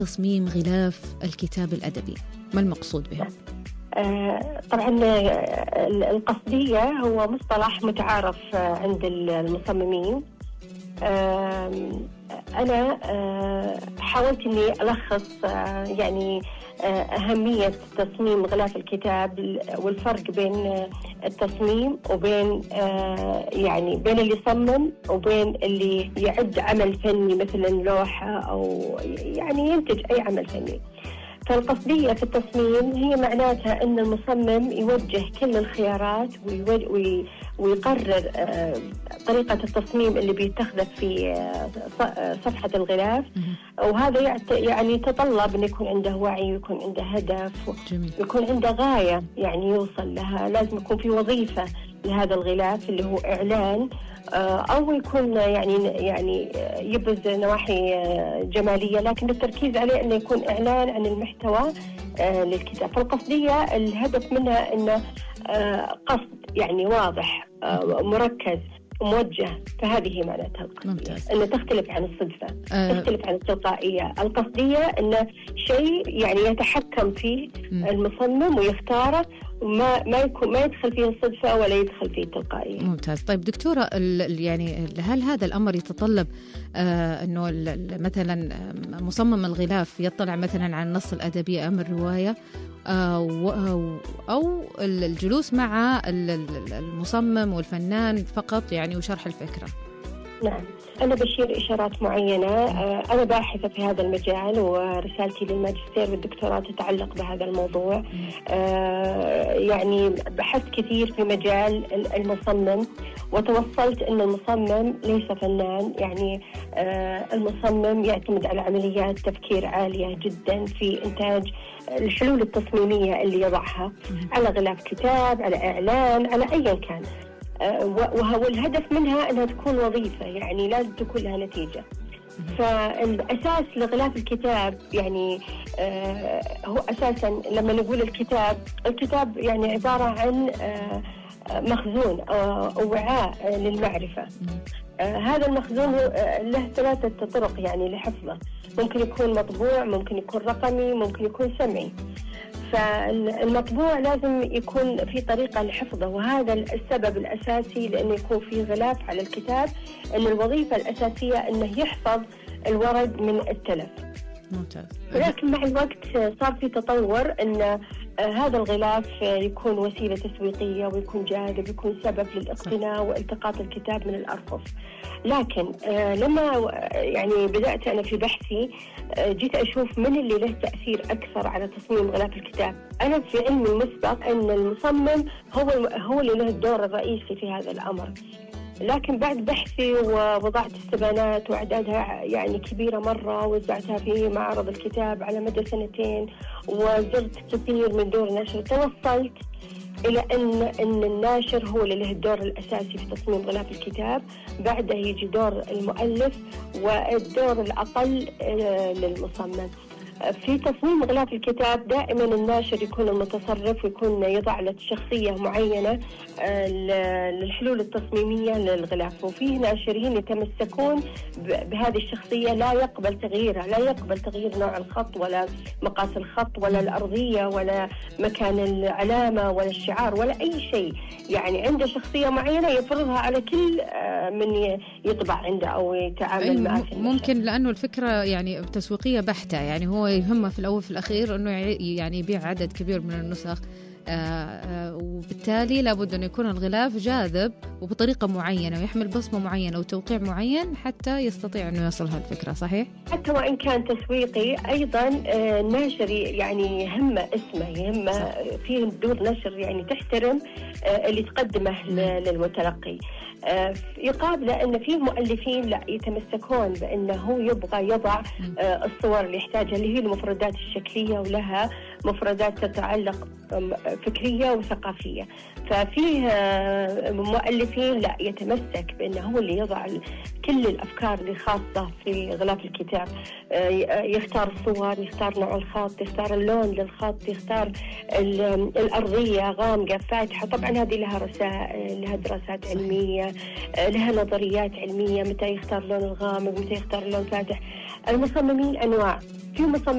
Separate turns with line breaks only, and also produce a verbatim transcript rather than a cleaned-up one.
تصميم غلاف الكتاب الأدبي؟ ما المقصود بها؟
آه طبعا القصدية هو مصطلح متعارف عند المصممين. آه أنا آه حاولت أني ألخص آه يعني آه أهمية تصميم غلاف الكتاب والفرق بين التصميم وبين آه يعني بين اللي يصمم وبين اللي يعد عمل فني مثلا لوحة أو يعني ينتج أي عمل فني. فالقصدية في التصميم هي معناتها أن المصمم يوجه كل الخيارات ويقرر طريقة التصميم اللي بيتخذ في صفحة الغلاف، وهذا يعني يتطلب أن يكون عنده وعي ويكون عنده هدف ويكون عنده غاية يعني يوصل لها. لازم يكون في وظيفة لهذا الغلاف اللي هو إعلان أو يكون يعني يعني يبرز نواحي جمالية، لكن التركيز عليه أنه يكون إعلان عن المحتوى للكتاب. فالقصدية الهدف منها أنه قصد يعني واضح مركز موجه، فهذه معناتها
ممتاز.
أنه تختلف عن الصدفة، أه تختلف عن التلقائية. القصدية أنه شيء يعني يتحكم فيه م. المصمم ويختاره، ما ما يكون ما يدخل فيه الصدفة ولا يدخل فيه التلقائية.
ممتاز. طيب دكتورة، يعني هل هذا الأمر يتطلب آه أنه مثلا مصمم الغلاف يطلع مثلا عن النص الأدبي أم الرواية، أو أو الجلوس مع المصمم والفنان فقط يعني وشرح الفكرة؟
نعم، أنا بشير إشارات معينة. أنا باحثة في هذا المجال ورسالتي للماجستير والدكتوراه تتعلق بهذا الموضوع. يعني بحثت كثير في مجال المصمم وتوصلت أن المصمم ليس فنان. يعني المصمم يعتمد على عمليات تفكير عالية جدا في إنتاج الحلول التصميمية اللي يضعها على غلاف كتاب، على إعلان، على أي كان، وهو الهدف منها أنها تكون وظيفة، يعني لازم تكون لها نتيجة. فالأساس لغلاف الكتاب يعني آه هو أساسا لما نقول الكتاب الكتاب يعني عبارة عن آه مخزون أو وعاء للمعرفة. آه هذا المخزون آه له ثلاثة طرق يعني لحفظه، ممكن يكون مطبوع، ممكن يكون رقمي، ممكن يكون سمعي. فالمطبوع لازم يكون في طريقة لحفظه، وهذا السبب الأساسي لأنه يكون في غلاف على الكتاب، أن الوظيفة الأساسية أنه يحفظ الورق من التلف.
ممتاز.
ولكن مع الوقت صار في تطور أن هذا الغلاف يكون وسيلة تسويقية ويكون جاذب، يكون سبب للاقتناء والتقاط الكتاب من الأرفف. لكن لما يعني بدأت أنا في بحثي جيت أشوف من اللي له تأثير أكثر على تصميم غلاف الكتاب. أنا في علمي المسبق أن المصمم هو هو اللي له الدور الرئيسي في هذا الأمر، لكن بعد بحثي ووضعت استبانات وأعدادها يعني كبيرة مرة، وزعتها في معرض الكتاب على مدى سنتين، وزرت كثير من دور نشر، توصلت إلى أن أن الناشر هو اللي له الدور الأساسي في تصميم غلاف الكتاب، بعده يجي دور المؤلف والدور الأقل للمصمم. في تصميم غلاف الكتاب دائما الناشر يكون المتصرف ويكون يضع له شخصية معينة للحلول التصميمية للغلاف، وفيه ناشرين يتمسكون بهذه الشخصية، لا يقبل تغييرها، لا يقبل تغيير نوع الخط ولا مقاس الخط ولا الأرضية ولا مكان العلامة ولا الشعار ولا أي شيء. يعني عنده شخصية معينة يفرضها على كل من يطبع عنده أو يتعامل معه.
ممكن لأنه الفكرة يعني تسويقية بحتة، يعني هو يهمه في الأول في الأخير أنه يعني يبيع عدد كبير من النسخ، آآ آآ وبالتالي لابد أن يكون الغلاف جاذب وبطريقة معينة ويحمل بصمة معينة وتوقيع معين حتى يستطيع أنه يصل هالفكرة. صحيح؟
حتى وإن كان تسويقي أيضا الناشر يعني يهمه اسمه، يهمه فيه دور نشر يعني تحترم اللي تقدمه للمتلقي. يقابله أن فيه مؤلفين لا يتمسكون بأنه هو يبغى يضع الصور اللي يحتاجها اللي هي المفردات الشكلية ولها مفردات تتعلق فكرية وثقافية. ففيه مؤلفين لا يتمسك بأنه هو اللي يضع كل الأفكار اللي خاصة في غلاف الكتاب، يختار الصور، يختار نوع الخط، يختار اللون للخط، يختار الأرضية غامقة فاتحة. طبعا هذه لها رسائل، لها دراسات علمية، لها نظريات علمية، متى يختار اللون الغامق، متى يختار اللون الفاتح. المصممين أنواع، في مصممين